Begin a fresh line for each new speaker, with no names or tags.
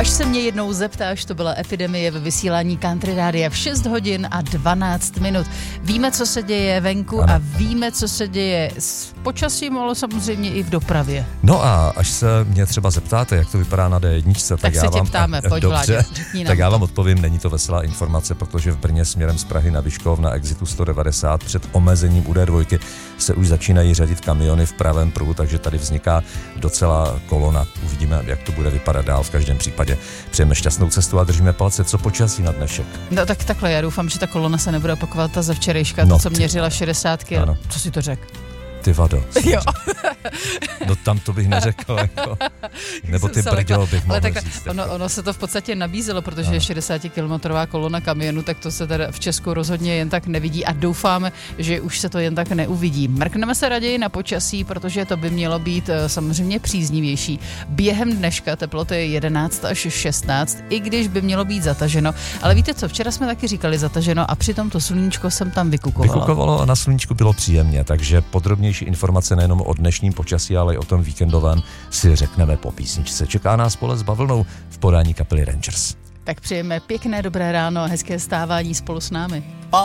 Až se mě jednou zeptáš, to byla Epidemie ve vysílání Country Rádia v 6 hodin a 12 minut. Víme, co se děje venku a víme, co se děje s počasím, ale samozřejmě i v dopravě.
No a až se mě třeba zeptáte, jak to vypadá na D1, tak já
se
vám...
tě ptáme, pojď Vládě, řekni nám.
Tak já vám odpovím, není to veselá informace, protože v Brně směrem z Prahy na Vyškov na exitu 190 před omezením u D2 se už začínají řadit kamiony v pravém pruhu, takže tady vzniká docela kolona. Uvidíme, jak to bude vypadat dál. V každém případě přejeme šťastnou cestu a držíme palce. Co počasí na dnešek?
No tak takhle, já doufám, že ta kolona se nebude opakovat ta ze včerejška, to, co měřila 60 kg.
Ano.
Co si to řekl?
Ty vado.
Jo.
No tam to bych neřekl, jako. Nebo ty brďo bych mohl říct.
Ono se to v podstatě nabízelo, protože je 60-kilometrová kolona kamionu, tak to se teda v Česku rozhodně jen tak nevidí a doufáme, že už se to jen tak neuvidí. Mrkneme se raději na počasí, protože to by mělo být samozřejmě příznivější. Během dneška teploty 11 až 16, i když by mělo být zataženo. Ale víte co, včera jsme taky říkali zataženo a přitom to sluníčko jsem tam vykukovalo.
Vykukovalo a na sluníčku bylo příjemně, takže podrobnější informace nejenom o dnešním počasí, ale i o tom víkendovém si řekneme po písničce. Čeká nás Pole s bavlnou v podání kapely Rangers.
Tak přejeme pěkné dobré ráno a hezké stávání spolu s námi.